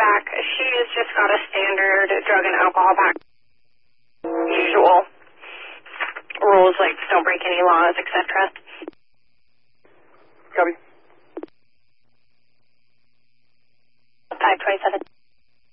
back. She's just got a standard drug and alcohol pack. Usual rules like don't break any laws, etc. Copy. 527.